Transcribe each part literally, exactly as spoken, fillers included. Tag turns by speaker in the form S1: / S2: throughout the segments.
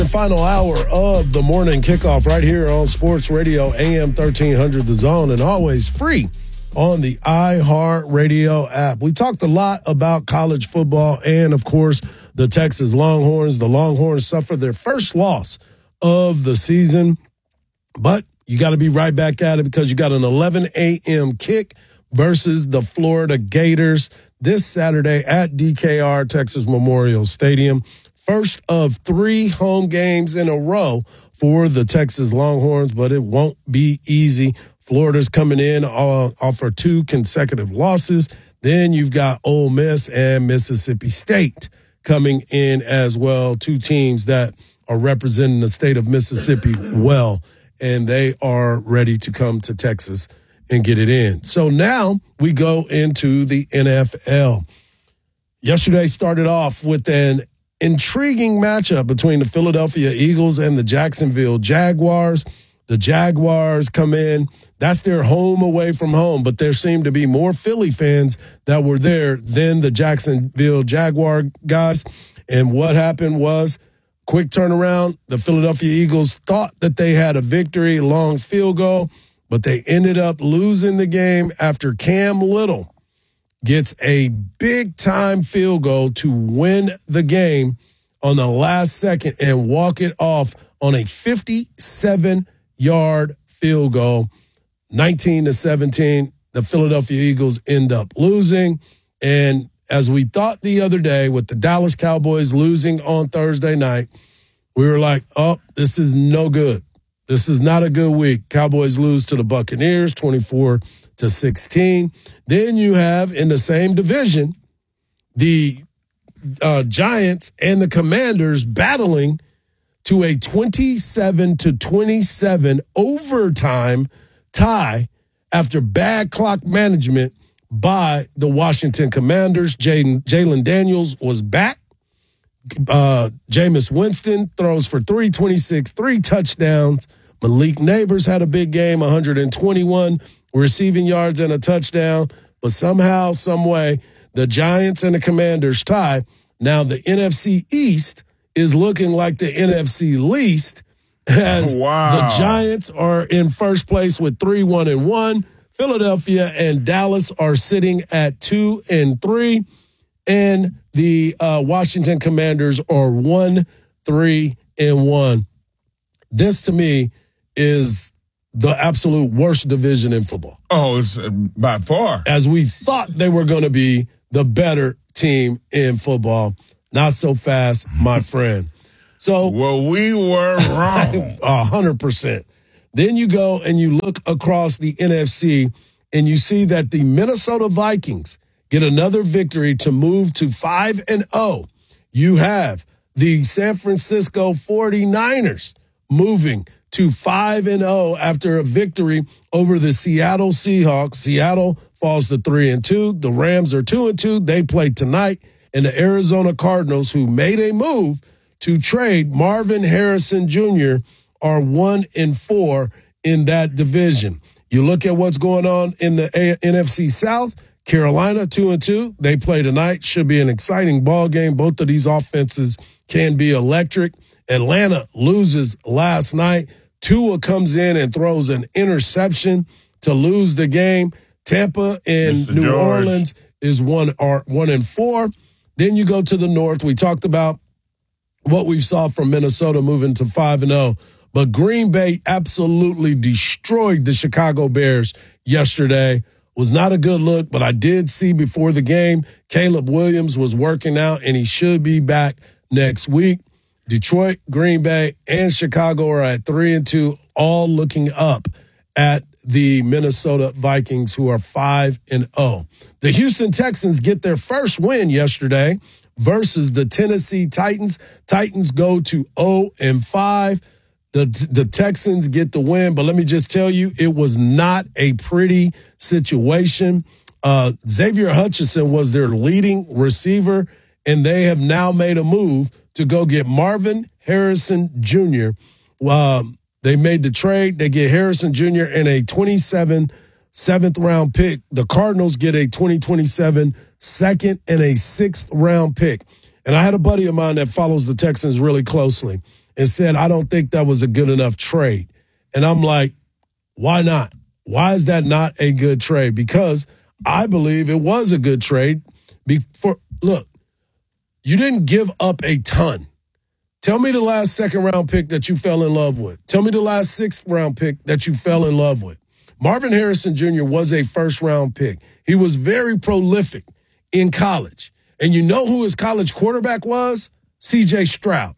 S1: The final hour of the morning kickoff right here on Sports Radio A M thirteen hundred The Zone, and always free on the iHeartRadio app. We talked a lot about college football and, of course, the Texas Longhorns. The Longhorns suffered their first loss of the season, but you got to be right back at it because you got an eleven a.m. kick versus the Florida Gators this Saturday at D K R, Texas Memorial Stadium. First of three home games in a row for the Texas Longhorns, but it won't be easy. Florida's coming in off for two consecutive losses. Then you've got Ole Miss and Mississippi State coming in as well, two teams that are representing the state of Mississippi well, and they are ready to come to Texas and get it in. So now we go into the N F L. Yesterday started off with an intriguing matchup between the Philadelphia Eagles and the Jacksonville Jaguars. The Jaguars come in. That's their home away from home, but there seemed to be more Philly fans that were there than the Jacksonville Jaguar guys. And what happened was quick turnaround. The Philadelphia Eagles thought that they had a victory, long field goal, but they ended up losing the game after Cam Little gets a big-time field goal to win the game on the last second and walk it off on a fifty-seven-yard field goal. nineteen to seventeen, the Philadelphia Eagles end up losing. And as we thought the other day with the Dallas Cowboys losing on Thursday night, we were like, oh, this is no good. This is not a good week. Cowboys lose to the Buccaneers, twenty-four to sixteen. Then you have in the same division the uh, Giants and the Commanders battling to a twenty-seven to twenty-seven overtime tie after bad clock management by the Washington Commanders. Jaden, Jalen Daniels was back. Uh, Jameis Winston throws for three twenty-six, three touchdowns. Malik Neighbors had a big game, one hundred twenty-one receiving yards and a touchdown. But somehow, some way, the Giants and the Commanders tie. Now the N F C East is looking like the N F C least, as
S2: wow.
S1: the Giants are in first place with three, one, and one. Philadelphia and Dallas are sitting at two and three, and the uh, Washington Commanders are one, three, and one. This to me is the absolute worst division in football.
S2: Oh, it's uh, by far.
S1: As we thought they were going to be the better team in football. Not so fast, my friend. So,
S2: well, we were wrong.
S1: A hundred percent. Then you go and you look across the N F C and you see that the Minnesota Vikings get another victory to move to five and oh. You have the San Francisco forty-niners moving to five and oh after a victory over the Seattle Seahawks. Seattle falls to three and two. The Rams are two and two. They play tonight. And the Arizona Cardinals, who made a move to trade Marvin Harrison Junior, are one and four in that division. You look at what's going on in the A- N F C South. Carolina two and two. They play tonight. Should be an exciting ball game. Both of these offenses can be electric. Atlanta loses last night. Tua comes in and throws an interception to lose the game. Tampa and
S2: Mister
S1: New
S2: George.
S1: Orleans is one are one and four. Then you go to the North. We talked about what we saw from Minnesota moving to five and oh. But Green Bay absolutely destroyed the Chicago Bears yesterday. Was not a good look, but I did see before the game, Caleb Williams was working out, and he should be back next week. Detroit, Green Bay, and Chicago are at three and two, all looking up at the Minnesota Vikings, who are five and oh. The Houston Texans get their first win yesterday versus the Tennessee Titans. Titans go to oh and five. The, the Texans get the win, but let me just tell you, it was not a pretty situation. Uh, Xavier Hutchinson was their leading receiver, and they have now made a move to go get Marvin Harrison Junior Um, they made the trade. They get Harrison Junior and a twenty-seven seventh round pick. The Cardinals get a twenty twenty-seven second and a sixth round pick. And I had a buddy of mine that follows the Texans really closely. and said, I don't think that was a good enough trade. And I'm like, why not? Why is that not a good trade? Because I believe it was a good trade. Before, look, you didn't give up a ton. Tell me the last second round pick that you fell in love with. Tell me the last sixth round pick that you fell in love with. Marvin Harrison Junior was a first round pick. He was very prolific in college. And you know who his college quarterback was? C J Stroud.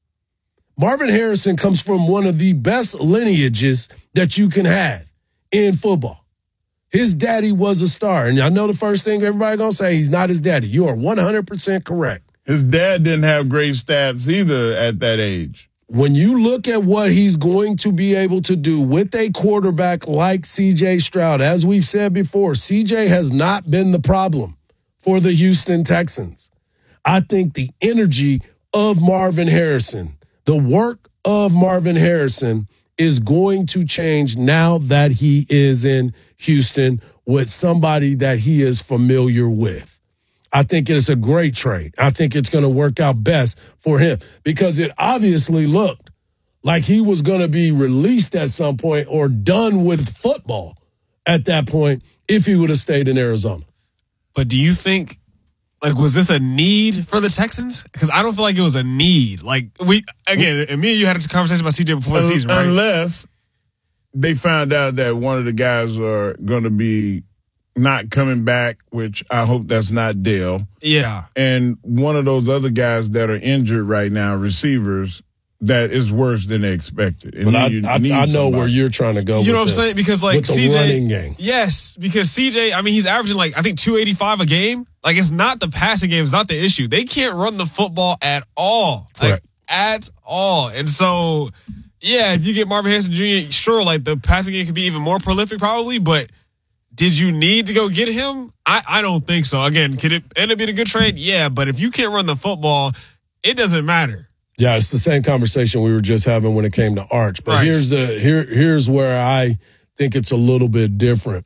S1: Marvin Harrison comes from one of the best lineages that you can have in football. His daddy was a star. And I know the first thing everybody going to say, he's not his daddy. You are one hundred percent correct.
S2: His dad didn't have great stats either at that age.
S1: When you look at what he's going to be able to do with a quarterback like C J Stroud, as we've said before, C J has not been the problem for the Houston Texans. I think the energy of Marvin Harrison, the work of Marvin Harrison is going to change now that he is in Houston with somebody that he is familiar with. I think it's a great trade. I think it's going to work out best for him because it obviously looked like he was going to be released at some point or done with football at that point if he would have stayed in Arizona.
S3: But do you think, like, was this a need for the Texans? Because I don't feel like it was a need. Like, we, again, and me and you had a conversation about C J before the season, right?
S2: Unless they found out that one of the guys are going to be not coming back, which I hope that's not Dale.
S3: Yeah.
S2: And one of those other guys that are injured right now, receivers, that is worse than they expected. And
S1: but I,
S2: you
S1: I, I know
S2: somebody.
S1: where you're trying to go.
S3: You know
S1: with
S3: what I'm
S1: this,
S3: saying? Because like
S1: with the
S3: C J,
S1: running game.
S3: Yes, because C J, I mean, he's averaging like I think two eighty-five a game. Like it's not the passing game, it's not the issue. They can't run the football at all, like
S1: right.
S3: at all. And so, yeah, if you get Marvin Harrison Junior, sure, like the passing game could be even more prolific, probably, but. Did you need to go get him? I, I don't think so. Again, could it end up being a good trade? Yeah, but if you can't run the football, it doesn't matter.
S1: Yeah, it's the same conversation we were just having when it came to Arch. But
S3: right.
S1: here's the here here's where I think it's a little bit different.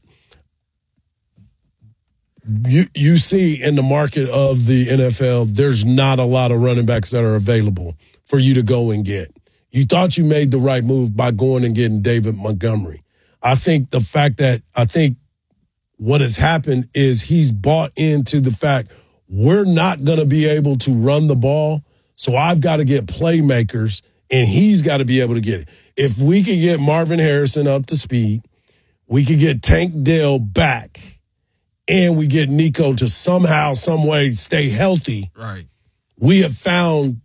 S1: You you see in the market of the N F L, there's not a lot of running backs that are available for you to go and get. You thought you made the right move by going and getting David Montgomery. I think the fact that I think what has happened is he's bought into the fact we're not going to be able to run the ball, so I've got to get playmakers, and he's got to be able to get it. If we could get Marvin Harrison up to speed, we could get Tank Dell back, and we get Nico to somehow, some way stay healthy,
S3: right?
S1: We have found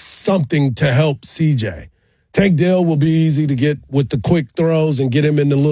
S1: something to help C J. Tank Dell will be easy to get with the quick throws and get him in the little